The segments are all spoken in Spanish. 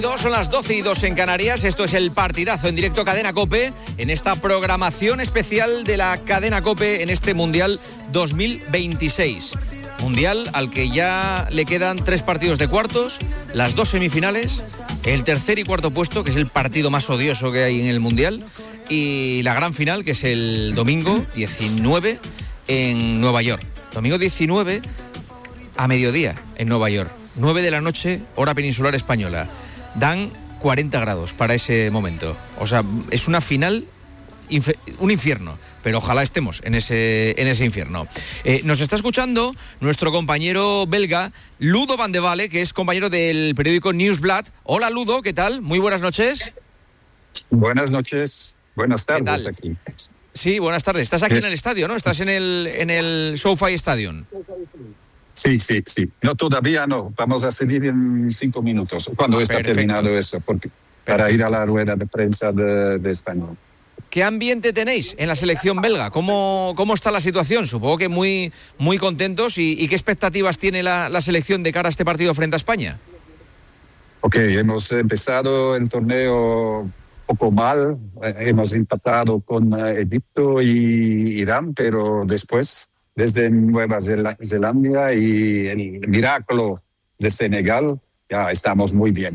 Son las 12:02 en Canarias. Esto es el partidazo en directo Cadena COPE, en esta programación especial de la Cadena COPE en este Mundial 2026. Mundial al que ya le quedan 3 partidos de cuartos, las 2 semifinales, el tercer y cuarto puesto, que es el partido más odioso que hay en el Mundial, y la gran final, que es el domingo 19 en Nueva York. Domingo 19 a mediodía en Nueva York. 9 de la noche, hora peninsular española. Dan 40 grados para ese momento. O sea, es una final, un infierno. Pero ojalá estemos en ese infierno. Nos está escuchando nuestro compañero belga, Ludo Van de Walle, que es compañero del periódico Nieuwsblad. Hola, Ludo, ¿qué tal? Muy buenas noches. Buenas noches. Buenas tardes aquí. Sí, buenas tardes. Estás aquí en el estadio, ¿no? Estás en el SoFi Stadium. Sí. No, todavía no. Vamos a salir en 5 minutos, cuando está terminado eso, para ir a la rueda de prensa de España. ¿Qué ambiente tenéis en la selección belga? ¿Cómo está la situación? Supongo que muy, muy contentos. ¿Y qué expectativas tiene la selección de cara a este partido frente a España? Ok, hemos empezado el torneo poco mal. Hemos empatado con Egipto y Irán, pero después, desde Nueva Zelanda y el milagro de Senegal, ya estamos muy bien.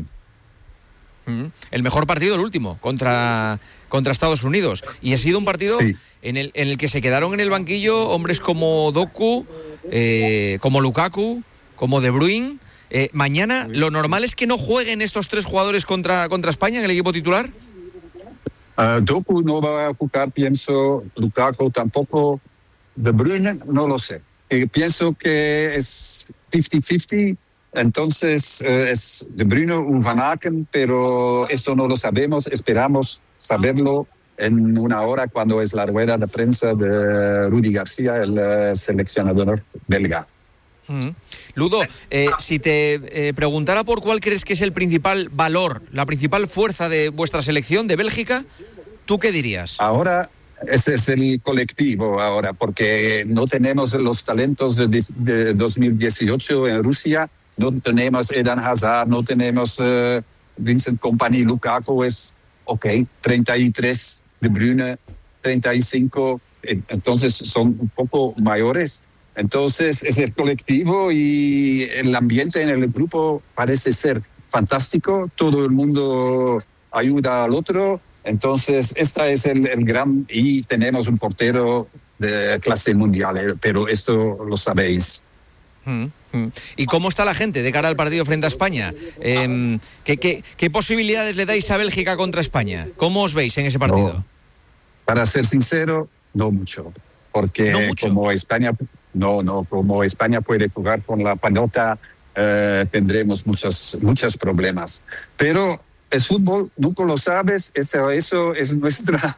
El mejor partido, el último, contra Estados Unidos. Y ha sido un partido en el que se quedaron en el banquillo hombres como Doku, como Lukaku, como De Bruyne. Mañana, ¿lo normal es que no jueguen estos 3 jugadores contra España en el equipo titular? Doku no va a jugar, pienso. Lukaku tampoco. De Bruyne, no lo sé. Pienso que es 50-50. Entonces es De Bruyne o Van Aken, pero esto no lo sabemos. Esperamos saberlo en una hora, cuando es la rueda de prensa de Rudi García, el seleccionador belga. Ludo, si te preguntara por cuál crees que es el principal valor, la principal fuerza de vuestra selección de Bélgica, ¿tú qué dirías? Ahora ese es el colectivo ahora, porque no tenemos los talentos de 2018 en Rusia. No tenemos Eden Hazard, no tenemos Vincent Kompany. Lukaku es 33, De Bruyne 35, entonces son un poco mayores. Entonces es el colectivo y el ambiente en el grupo parece ser fantástico. Todo el mundo ayuda al otro. Entonces esta es el gran... Y tenemos un portero de clase mundial, pero esto lo sabéis. ¿Y cómo está la gente de cara al partido frente a España? ¿Qué posibilidades le dais a Bélgica contra España? ¿Cómo os veis en ese partido? No, para ser sincero, no mucho. Porque ¿No mucho? Como España puede jugar con la pelota, tendremos muchos problemas. Pero el fútbol, nunca lo sabes, eso es nuestra...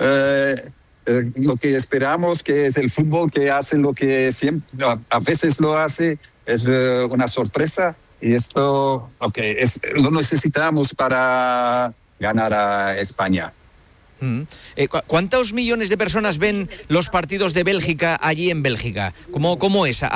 lo que esperamos, que es el fútbol, que hace lo que siempre, a veces lo hace, es una sorpresa, y esto lo necesitamos para ganar a España. ¿Cuántos millones de personas ven los partidos de Bélgica allí en Bélgica? ¿Cómo es?